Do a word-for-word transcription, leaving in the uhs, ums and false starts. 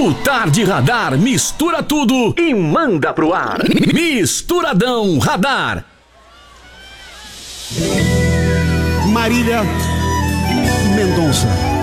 O Tarde Radar mistura tudo e manda pro ar. Misturadão Radar. Marília Mendonça.